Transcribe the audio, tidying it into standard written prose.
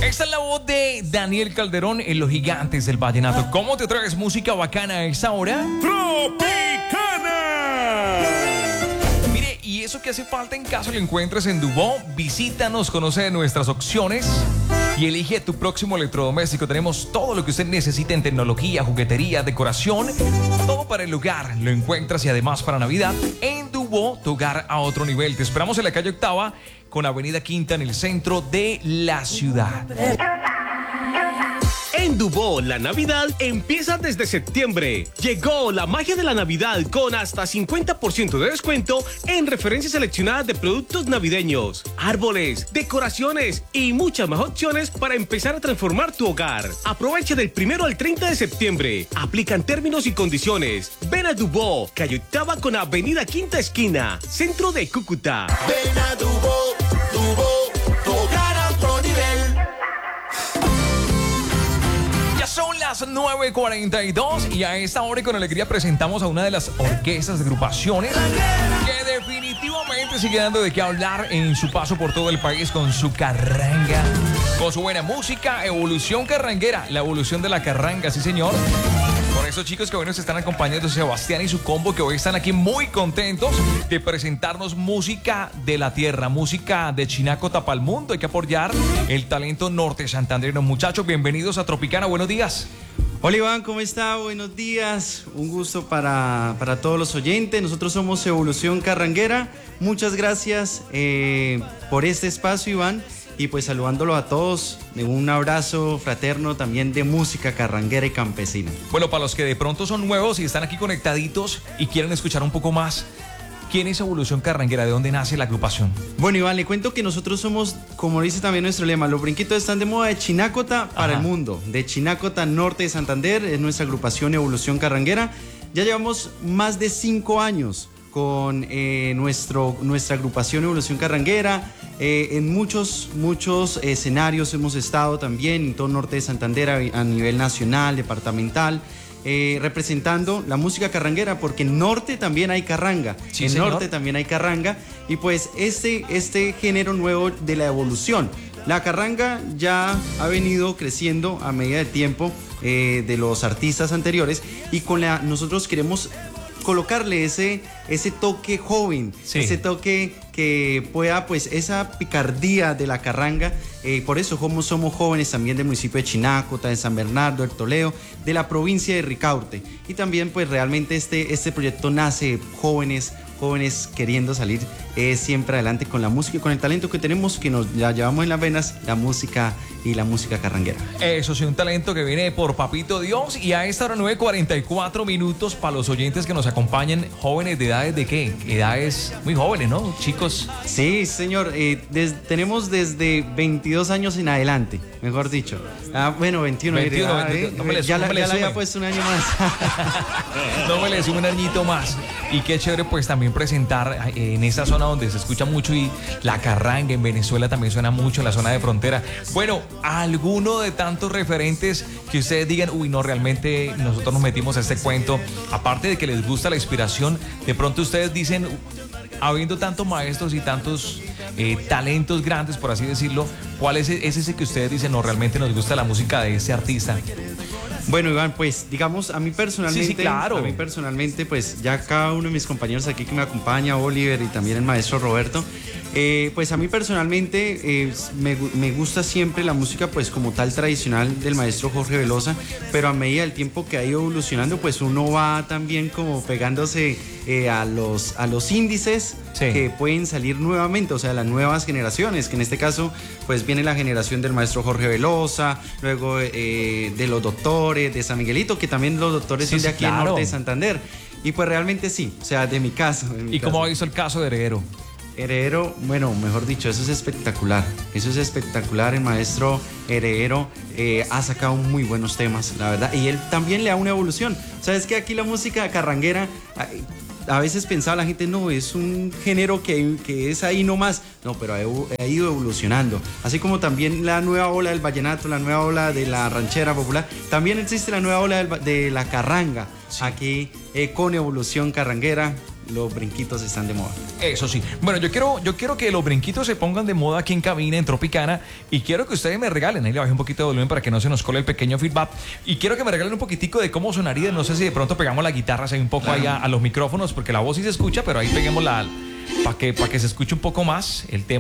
Esta es la voz de Daniel Calderón en Los Gigantes del Vallenato. ¿Cómo te traes música bacana a esa hora? ¡Tropicana! Mire, y eso que hace falta en caso lo encuentres en Dubó, visítanos, conoce de nuestras opciones y elige tu próximo electrodoméstico. Tenemos todo lo que usted necesita en tecnología, juguetería, decoración, todo para el hogar. Lo encuentras y además para Navidad en Dubó, tu hogar a otro nivel. Te esperamos en la calle Octava con Avenida Quinta en el centro de la ciudad. En Dubó, la Navidad empieza desde septiembre. Llegó la magia de la Navidad con hasta 50% de descuento en referencias seleccionadas de productos navideños, árboles, decoraciones y muchas más opciones para empezar a transformar tu hogar. Aprovecha del 1 al 30 de septiembre. Aplican términos y condiciones. Ven a Dubó, calle Octava con Avenida Quinta Esquina, centro de Cúcuta. Ven a Dubó, tu hogar a otro nivel. Son las 9:42 y a esta hora y con alegría presentamos a una de las orquestas de agrupaciones que definitivamente sigue dando de qué hablar en su paso por todo el país con su carranga, con su buena música, Evolución Carranguera, la evolución de la carranga, sí señor. Con estos chicos que hoy nos están acompañando, Sebastián y su combo, que hoy están aquí muy contentos de presentarnos música de la tierra, música de Chinacota para el mundo. Hay que apoyar el talento norte santandereano. Muchachos, bienvenidos a Tropicana, buenos días. Hola Iván, ¿cómo está? Buenos días, un gusto para todos los oyentes. Nosotros somos Evolución Carranguera. Muchas gracias por este espacio, Iván. Y pues saludándolo a todos, un abrazo fraterno también de música carranguera y campesina. Bueno, para los que de pronto son nuevos y están aquí conectaditos y quieren escuchar un poco más, ¿quién es Evolución Carranguera? ¿De dónde nace la agrupación? Bueno, Iván, le cuento que nosotros somos, como dice también nuestro lema, los brinquitos están de moda de Chinacota para el mundo. De Chinacota, norte de Santander, es nuestra agrupación Evolución Carranguera. Ya llevamos más de 5 años con nuestra agrupación Evolución Carranguera. En muchos escenarios hemos estado también en todo el norte de Santander a nivel nacional, departamental, representando la música carranguera, porque en norte también hay carranga, sí, en señor. norte también hay carranga, y pues este género nuevo de la evolución. La carranga ya ha venido creciendo a medida del tiempo de los artistas anteriores, y nosotros queremos colocarle ese toque joven, sí, ese toque que pueda, pues, esa picardía de la carranga. Por eso somos jóvenes también del municipio de Chinacota, de San Bernardo, del Toledo, de la provincia de Ricaurte. Y también, pues, realmente este proyecto nace jóvenes queriendo salir siempre adelante con la música y con el talento que tenemos, que nos la llevamos en las venas, la música y la música carranguera. Eso sí, un talento que viene por Papito Dios. Y a esta hora 9:44 minutos para los oyentes que nos acompañan, jóvenes de edades de qué? Edades muy jóvenes, ¿no, chicos? Sí, señor, tenemos desde 22 años en adelante, mejor dicho. Bueno, 21. 21, Ya le había puesto un año más. No me le sume un añito más. Y qué chévere pues también presentar en esta zona donde se escucha mucho, y la carranga en Venezuela también suena mucho, en la zona de frontera. Bueno, alguno de tantos referentes que ustedes digan, uy, no, realmente nosotros nos metimos a este cuento, aparte de que les gusta la inspiración, de pronto ustedes dicen, habiendo tantos maestros y tantos talentos grandes, por así decirlo, ¿cuál es ese que ustedes dicen, no, realmente nos gusta la música de ese artista? Bueno, Iván, pues digamos, a mí personalmente, sí, claro. A mí personalmente, pues ya cada uno de mis compañeros aquí que me acompaña, Oliver y también el maestro Roberto, pues a mí personalmente me gusta siempre la música, pues como tal tradicional del maestro Jorge Velosa, pero a medida del tiempo que ha ido evolucionando, pues uno va también como pegándose a los índices, sí, que pueden salir nuevamente, o sea, las nuevas generaciones, que en este caso pues viene la generación del maestro Jorge Velosa, luego de los doctores, de San Miguelito, que también los doctores son de aquí, claro, en norte de Santander, y pues realmente sí, o sea, de mi caso. ¿Y cómo ha visto el caso de Heredero? Heredero, bueno, mejor dicho, eso es espectacular, el maestro Heredero ha sacado muy buenos temas, la verdad, y él también le da una evolución. Sabes que aquí la música carranguera, a veces pensaba la gente, no, es un género que es ahí nomás, no, pero ha ido evolucionando, así como también la nueva ola del vallenato, la nueva ola de la ranchera popular, también existe la nueva ola de la carranga, sí, aquí con Evolución Carranguera. los brinquitos están de moda. Eso sí. Bueno, yo quiero que los brinquitos se pongan de moda aquí en cabina, en Tropicana, y quiero que ustedes me regalen, ahí le bajé un poquito de volumen para que no se nos cole el pequeño feedback, y quiero que me regalen un poquitico de cómo sonaría, no sé si de pronto pegamos la guitarra ahí un poco ahí a los micrófonos, porque la voz sí se escucha, pero ahí peguemos para que se escuche un poco más el tema.